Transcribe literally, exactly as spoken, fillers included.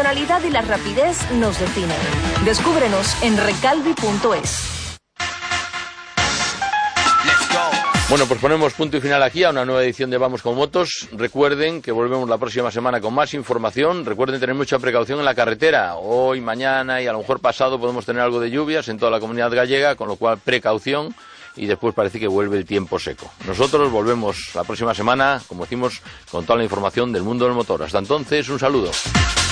profesionalidad y la rapidez nos definen. Descúbrenos en recalvi punto es. Bueno, pues ponemos punto y final aquí a una nueva edición de Vamos con Motos. Recuerden que volvemos la próxima semana con más información. Recuerden tener mucha precaución en la carretera. Hoy, mañana y a lo mejor pasado podemos tener algo de lluvias en toda la comunidad gallega, con lo cual precaución, y después parece que vuelve el tiempo seco. Nosotros volvemos la próxima semana, como decimos, con toda la información del mundo del motor. Hasta entonces, un saludo.